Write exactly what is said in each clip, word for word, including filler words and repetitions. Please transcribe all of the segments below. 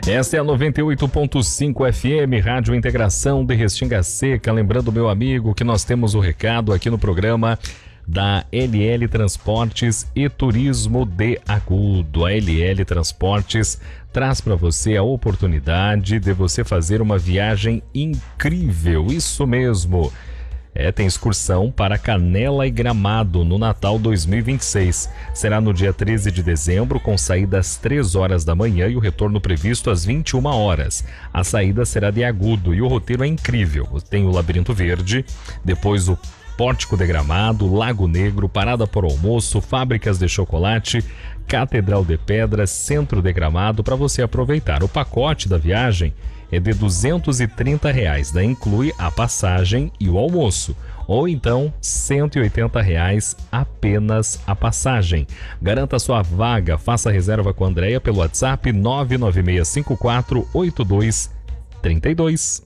Esta é a noventa e oito ponto cinco F M, Rádio Integração de Restinga Seca. Lembrando, meu amigo, que nós temos o recado aqui no programa da L L Transportes e Turismo de Agudo. A L L Transportes traz para você a oportunidade de você fazer uma viagem incrível. Isso mesmo. É, tem excursão para Canela e Gramado no Natal dois mil e vinte e seis. Será no dia treze de dezembro, com saída às três horas da manhã e o retorno previsto às vinte e uma horas. A saída será de Agudo e o roteiro é incrível. Tem o Labirinto Verde, depois o Pórtico de Gramado, Lago Negro, Parada por Almoço, Fábricas de Chocolate, Catedral de Pedras, Centro de Gramado, para você aproveitar. O pacote da viagem é de duzentos e trinta reais, daí inclui a passagem e o almoço, ou então cento e oitenta reais apenas a passagem. Garanta sua vaga, faça a reserva com a Andréia pelo WhatsApp nove nove seis cinco quatro oito dois três dois.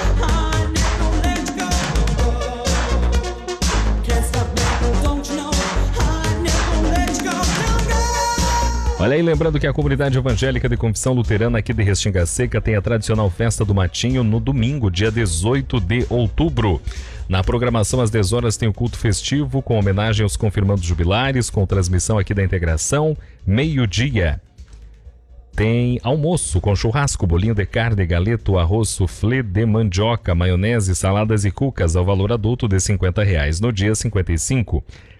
Olha aí, lembrando que a comunidade evangélica de Confissão Luterana aqui de Restinga Seca tem a tradicional Festa do Matinho no domingo, dia dezoito de outubro. Na programação, às dez horas, tem o culto festivo com homenagem aos confirmandos jubilares, com transmissão aqui da Integração, meio-dia. Tem almoço com churrasco, bolinho de carne, galeto, arroz, soufflé de mandioca, maionese, saladas e cucas ao valor adulto de cinquenta reais. No dia cinquenta e cinco,